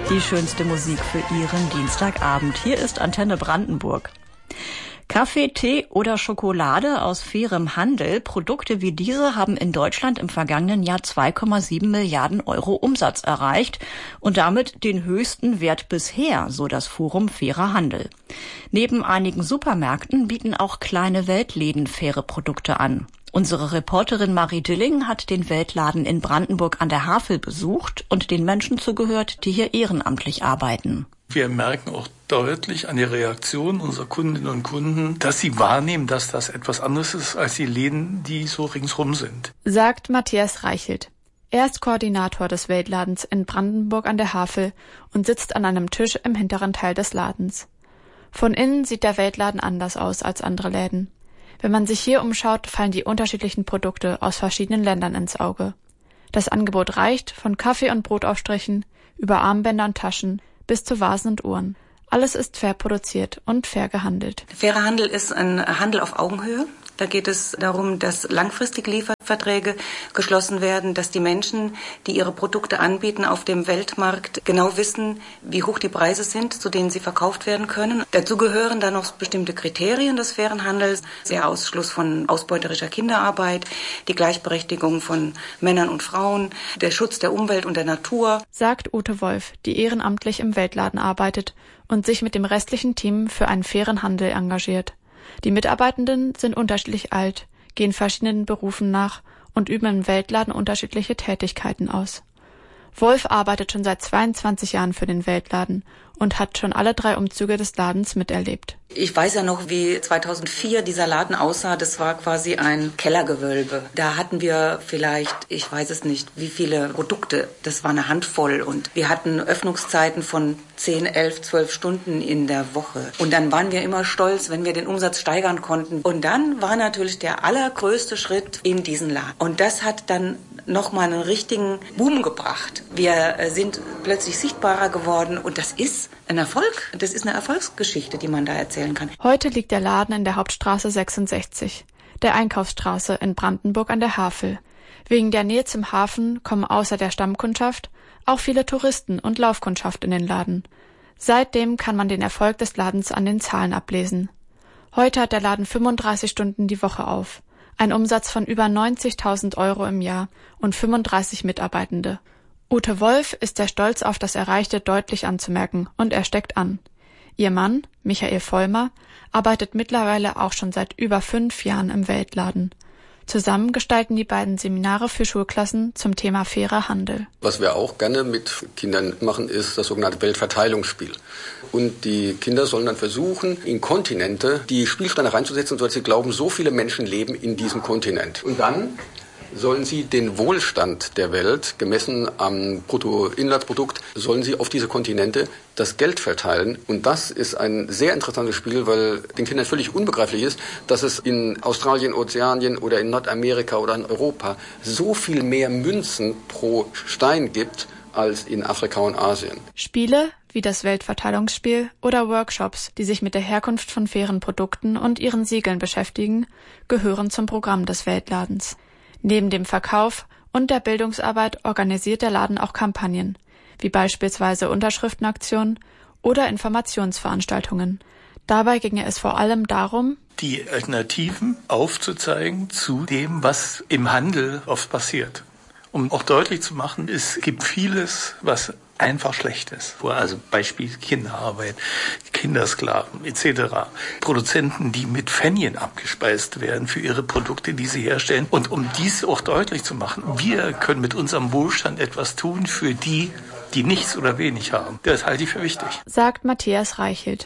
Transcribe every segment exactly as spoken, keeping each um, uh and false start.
Die schönste Musik für Ihren Dienstagabend. Hier ist Antenne Brandenburg. Kaffee, Tee oder Schokolade aus fairem Handel. Produkte wie diese haben in Deutschland im vergangenen Jahr zwei Komma sieben Milliarden Euro Umsatz erreicht und damit den höchsten Wert bisher, so das Forum Fairer Handel. Neben einigen Supermärkten bieten auch kleine Weltläden faire Produkte an. Unsere Reporterin Marie Dilling hat den Weltladen in Brandenburg an der Havel besucht und den Menschen zugehört, die hier ehrenamtlich arbeiten. Wir merken auch deutlich an der Reaktion unserer Kundinnen und Kunden, dass sie wahrnehmen, dass das etwas anderes ist als die Läden, die so ringsrum sind. Sagt Matthias Reichelt. Er ist Koordinator des Weltladens in Brandenburg an der Havel und sitzt an einem Tisch im hinteren Teil des Ladens. Von innen sieht der Weltladen anders aus als andere Läden. Wenn man sich hier umschaut, fallen die unterschiedlichen Produkte aus verschiedenen Ländern ins Auge. Das Angebot reicht von Kaffee- und Brotaufstrichen über Armbänder und Taschen bis zu Vasen und Uhren. Alles ist fair produziert und fair gehandelt. Fairer Handel ist ein Handel auf Augenhöhe. Da geht es darum, dass langfristig Lieferverträge geschlossen werden, dass die Menschen, die ihre Produkte anbieten auf dem Weltmarkt, genau wissen, wie hoch die Preise sind, zu denen sie verkauft werden können. Dazu gehören dann noch bestimmte Kriterien des fairen Handels, der Ausschluss von ausbeuterischer Kinderarbeit, die Gleichberechtigung von Männern und Frauen, der Schutz der Umwelt und der Natur. Sagt Ute Wolf, die ehrenamtlich im Weltladen arbeitet und sich mit dem restlichen Team für einen fairen Handel engagiert. Die Mitarbeitenden sind unterschiedlich alt, gehen verschiedenen Berufen nach und üben im Weltladen unterschiedliche Tätigkeiten aus. Wolf arbeitet schon seit zweiundzwanzig Jahren für den Weltladen und hat schon alle drei Umzüge des Ladens miterlebt. Ich weiß ja noch, wie zweitausendvier dieser Laden aussah. Das war quasi ein Kellergewölbe. Da hatten wir vielleicht, ich weiß es nicht, wie viele Produkte. Das war eine Handvoll. Und wir hatten Öffnungszeiten von zehn, elf, zwölf Stunden in der Woche. Und dann waren wir immer stolz, wenn wir den Umsatz steigern konnten. Und dann war natürlich der allergrößte Schritt in diesen Laden. Und das hat dann nochmal einen richtigen Boom gebracht. Wir sind plötzlich sichtbarer geworden. Und das ist ein Erfolg. Das ist eine Erfolgsgeschichte, die man da erzählen kann. Heute liegt der Laden in der Hauptstraße sechsundsechzig, der Einkaufsstraße in Brandenburg an der Havel. Wegen der Nähe zum Hafen kommen außer der Stammkundschaft auch viele Touristen und Laufkundschaft in den Laden. Seitdem kann man den Erfolg des Ladens an den Zahlen ablesen. Heute hat der Laden fünfunddreißig Stunden die Woche auf, ein Umsatz von über neunzigtausend Euro im Jahr und fünfunddreißig Mitarbeitende. Ute Wolf ist der Stolz auf das Erreichte deutlich anzumerken und er steckt an. Ihr Mann, Michael Vollmer, arbeitet mittlerweile auch schon seit über fünf Jahren im Weltladen. Zusammen gestalten die beiden Seminare für Schulklassen zum Thema fairer Handel. Was wir auch gerne mit Kindern machen, ist das sogenannte Weltverteilungsspiel. Und die Kinder sollen dann versuchen, in Kontinente die Spielsteine reinzusetzen, sodass sie glauben, so viele Menschen leben in diesem Kontinent. Und dann sollen sie den Wohlstand der Welt, gemessen am Bruttoinlandsprodukt, sollen sie auf diese Kontinente das Geld verteilen. Und das ist ein sehr interessantes Spiel, weil den Kindern völlig unbegreiflich ist, dass es in Australien, Ozeanien oder in Nordamerika oder in Europa so viel mehr Münzen pro Stein gibt als in Afrika und Asien. Spiele wie das Weltverteilungsspiel oder Workshops, die sich mit der Herkunft von fairen Produkten und ihren Siegeln beschäftigen, gehören zum Programm des Weltladens. Neben dem Verkauf und der Bildungsarbeit organisiert der Laden auch Kampagnen, wie beispielsweise Unterschriftenaktionen oder Informationsveranstaltungen. Dabei ginge es vor allem darum, die Alternativen aufzuzeigen zu dem, was im Handel oft passiert. Um auch deutlich zu machen, es gibt vieles, was einfach schlecht ist. Also Beispiel Kinderarbeit, Kindersklaven et cetera. Produzenten, die mit Pfennien abgespeist werden für ihre Produkte, die sie herstellen. Und um dies auch deutlich zu machen, wir können mit unserem Wohlstand etwas tun für die, die nichts oder wenig haben. Das halte ich für wichtig. Sagt Matthias Reichelt.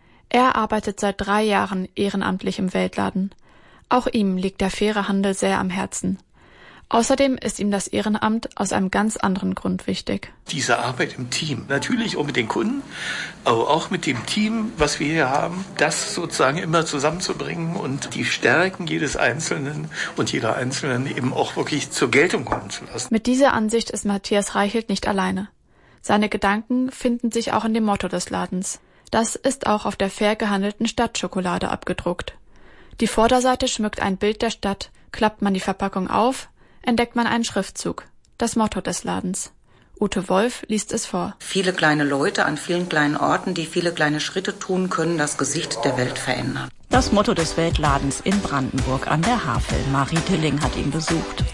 Er arbeitet seit drei Jahren ehrenamtlich im Weltladen. Auch ihm liegt der faire Handel sehr am Herzen. Außerdem ist ihm das Ehrenamt aus einem ganz anderen Grund wichtig. Diese Arbeit im Team, natürlich auch mit den Kunden, aber auch mit dem Team, was wir hier haben, das sozusagen immer zusammenzubringen und die Stärken jedes Einzelnen und jeder Einzelnen eben auch wirklich zur Geltung kommen zu lassen. Mit dieser Ansicht ist Matthias Reichelt nicht alleine. Seine Gedanken finden sich auch in dem Motto des Ladens. Das ist auch auf der fair gehandelten Stadtschokolade abgedruckt. Die Vorderseite schmückt ein Bild der Stadt, klappt man die Verpackung auf, entdeckt man einen Schriftzug, das Motto des Ladens. Ute Wolf liest es vor. Viele kleine Leute an vielen kleinen Orten, die viele kleine Schritte tun, können das Gesicht der Welt verändern. Das Motto des Weltladens in Brandenburg an der Havel. Marie Dilling hat ihn besucht.